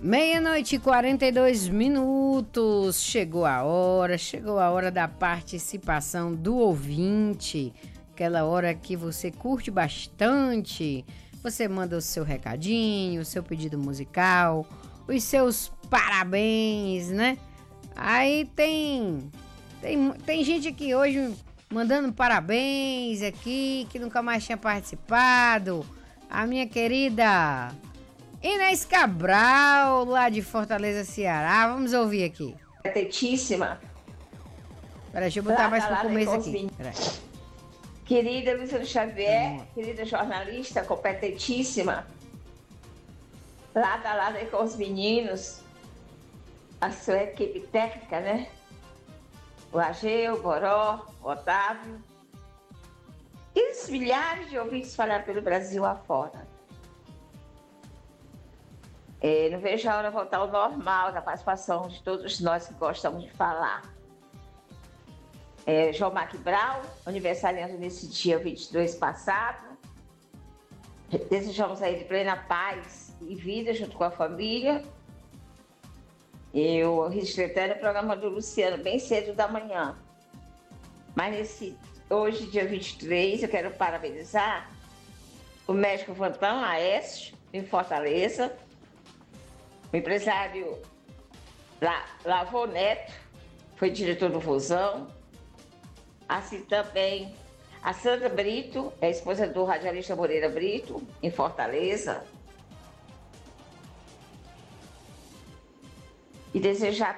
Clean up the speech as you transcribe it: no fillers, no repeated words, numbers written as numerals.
Meia-noite e 42 minutos. Chegou a hora da participação do ouvinte. Aquela hora que você curte bastante. Você manda o seu recadinho, o seu pedido musical, os seus parabéns, né? Aí tem gente aqui hoje mandando parabéns aqui, que nunca mais tinha participado. A minha querida Inês Cabral, lá de Fortaleza, Ceará. Vamos ouvir aqui. Competentíssima. Peraí, deixa eu botar mais pro começo aqui. Querida Luciana Xavier, querida jornalista competentíssima. Lado a lado aí com os meninos. A sua equipe técnica, né? O Ageu, o Boró, o Otávio. E os milhares de ouvintes espalhados pelo Brasil afora. Não vejo a hora de voltar ao normal, da participação de todos nós que gostamos de falar. João Macbral, aniversariando nesse dia 22 passado. Desejamos a ele plena paz e vida junto com a família. Eu registrei no programa do Luciano bem cedo da manhã. Mas hoje, dia 23, eu quero parabenizar o médico Vantão Aécio, em Fortaleza, o empresário Lavô Neto, foi diretor do Vozão. Assim também a Sandra Brito, é a esposa do radialista Moreira Brito, em Fortaleza. E desejar